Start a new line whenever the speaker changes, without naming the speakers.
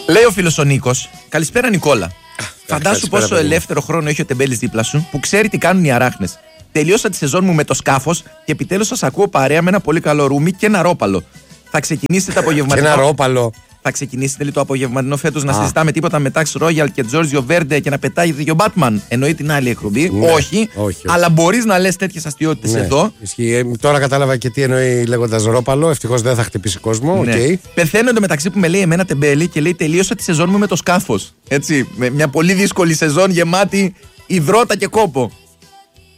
Λέει ο φίλος ο Νίκος, καλησπέρα Νικόλα. Φαντάσου πόσο ελεύθερο χρόνο έχει ο τεμπέλης δίπλα σου που ξέρει τι κάνουν οι αράχνες. Τελείωσα τη σεζόν μου με το σκάφος και επιτέλους σας ακούω παρέα με ένα πολύ καλό ρούμι και ένα ρόπαλο. Θα ξεκινήσετε το απογευματινό.
Και ένα ρόπαλο.
Θα ξεκινήσετε λίγο το απογευματινό φέτος να συζητάμε τίποτα με Tax Royal και Giorgio Verde και να πετάει δύο Batman. Εννοεί την άλλη εκπομπή.
Ναι,
όχι. Αλλά μπορείς να λες τέτοιες αστιότητες εδώ.
Ισχύει. Τώρα κατάλαβα και τι εννοεί λέγοντας ρόπαλο. Ευτυχώς δεν θα χτυπήσει κόσμο.
Ναι.
Okay.
Πεθαίνω εντωμεταξύ που με λέει εμένα τεμπέλη και λέει τελείωσα τη σεζόν μου με το σκάφος. Έτσι. Με μια πολύ δύσκολη σεζόν γεμάτη υδρότα και κόπο.